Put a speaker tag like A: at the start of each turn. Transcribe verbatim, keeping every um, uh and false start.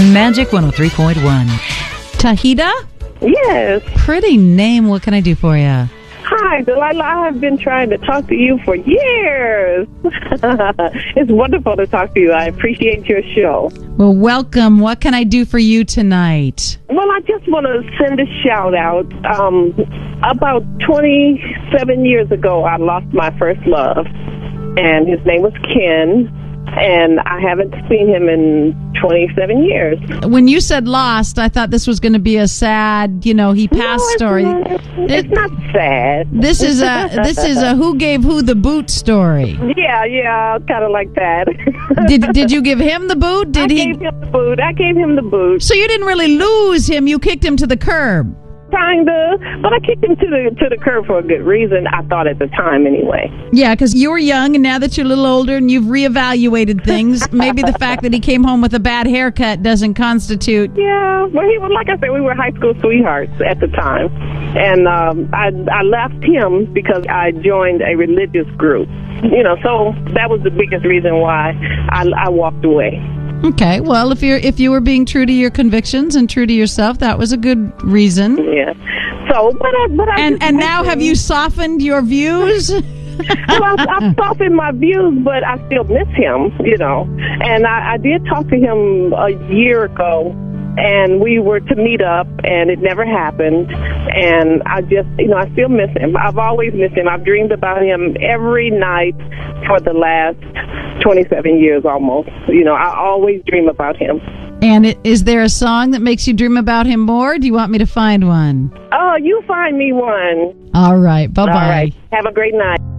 A: Magic one oh three point one. Tahida?
B: Yes.
A: Pretty name. What can I do for you?
B: Hi, Delilah. I have been trying to talk to you for years. It's wonderful to talk to you. I appreciate your show.
A: Well, welcome. What can I do for you tonight?
B: Well, I just want to send a shout out. Um, about twenty-seven years ago, I lost my first love, and his name was Ken. And I haven't seen him in twenty-seven years.
A: When you said lost, I thought this was going to be a sad, you know, he passed
B: no, it's
A: story.
B: Not, it's not sad.
A: This is a this is a who gave who the boot story.
B: Yeah, yeah, kind of like that.
A: Did did you give him the boot? Did
B: I
A: he?
B: gave him the boot. I gave him the boot.
A: So you didn't really lose him. You kicked him to the curb.
B: Kinda, but I kicked him to the to the curb for a good reason. I thought at the time, anyway.
A: Yeah, because you were young, and now that you're a little older and you've reevaluated things, maybe the fact that he came home with a bad haircut doesn't constitute.
B: Yeah, well, he was, like I said, we were high school sweethearts at the time, and um, I I left him because I joined a religious group. You know, so that was the biggest reason why I, I walked away.
A: Okay, well, if you're if you were being true to your convictions and true to yourself, that was a good reason.
B: Yeah. So, but I, but I
A: and and now have you softened your views?
B: Well, I, I've softened my views, but I still miss him. You know, and I, I did talk to him a year ago, and we were to meet up, and it never happened. And I just, you know, I still miss him. I've always missed him. I've dreamed about him every night for the last twenty-seven years almost. You know, I always dream about him.
A: And it, is there a song that makes you dream about him more? Do you want me to find one?
B: Oh, you find me one.
A: All right. Bye-bye.
B: All right. Have a great night.